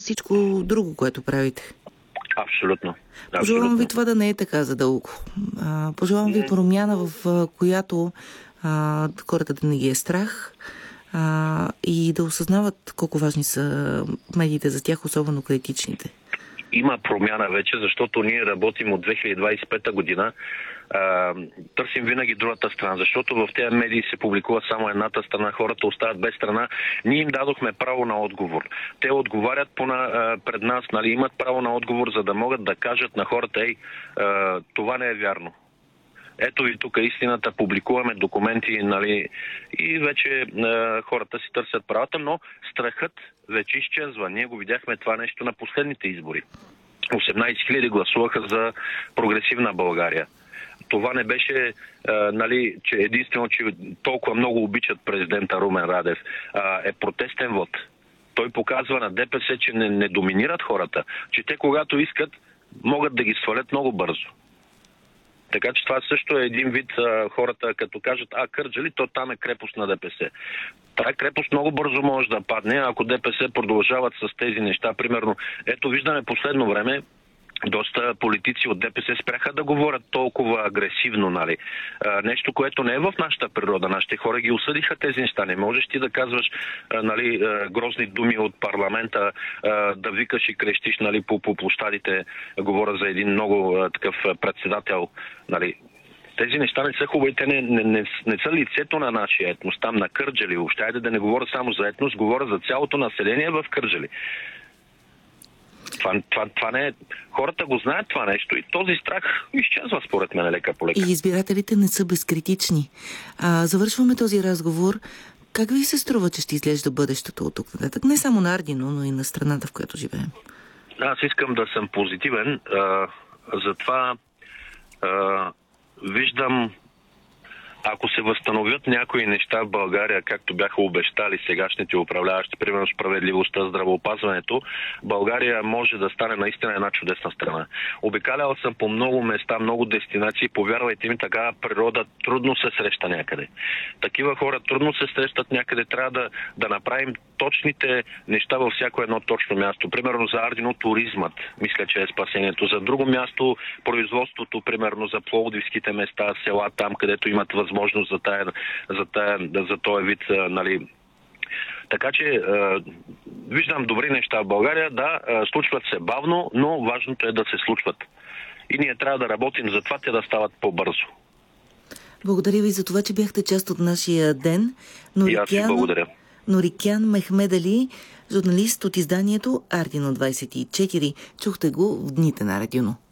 всичко друго, което правите. Абсолютно. Пожелавам ви това да не е така задълго. Пожелавам ви промяна, в която хората да не ги е страх и да осъзнават колко важни са медиите за тях, особено критичните. Има промяна вече, защото ние работим от 2025 година. Търсим винаги другата страна, защото в тези медии се публикува само едната страна, хората остават без страна. Ние им дадохме право на отговор. Те отговарят пред нас, нали, имат право на отговор, за да могат да кажат на хората: това не е вярно. Ето ви тук истината, публикуваме документи, нали, и вече хората си търсят правата, но страхът вече изчезва. Ние го видяхме това нещо на последните избори. 18 000 гласуваха за прогресивна България. Това не беше, нали, че единствено, че толкова много обичат президента Румен Радев. Е протестен вод. Той показва на ДПС, че не доминират хората, че те, когато искат, могат да ги свалят много бързо. Така че това също е един вид хората, като кажат: Кърджали, то там е крепост на ДПС. Тая крепост много бързо може да падне, ако ДПС продължават с тези неща. Примерно, ето виждаме последно време, доста политици от ДПС спряха да говорят толкова агресивно, нали. Нещо, което не е в нашата природа. Нашите хора ги осъдиха тези неща. Не можеш ти да казваш, нали, грозни думи от парламента, да викаш и крещиш, нали, по площадите. Говоря за един много такъв председател, нали. Тези неща не са хубави, те не са лицето на нашия етнос, там на Кърджали. Въобще, айде да не говоря само за етнос, говоря за цялото население в Кърджали. Това не е... Хората го знаят това нещо и този страх изчезва според мен лека по лека. И избирателите не са безкритични. Завършваме този разговор. Как ви се струва, че ще изглежда бъдещето от тук нататък? Не само на Ардино, но и на страната, в която живеем. Аз искам да съм позитивен. Затова виждам, ако се възстановят някои неща в България, както бяха обещали сегашните управляващи, примерно справедливостта, здравеопазването, България може да стане наистина една чудесна страна. Обикалял съм по много места, много дестинации, повярвайте ми, такава природа трудно се среща някъде. Такива хора трудно се срещат някъде, трябва да направим точните неща във всяко едно точно място. Примерно за Ардино туризмът, мисля, че е спасението. За друго място производството, примерно за пловдивските места, села там, където имат възможност за този вид, нали. Така че виждам добри неща в България. Да, случват се бавно, но важното е да се случват. И ние трябва да работим за това те да стават по-бързо. Благодаря ви за това, че бяхте част от нашия ден. И аз ви благодаря. Нурикян Мехмедали, журналист от изданието Ардино 24. Чухте го в дните на Ардино.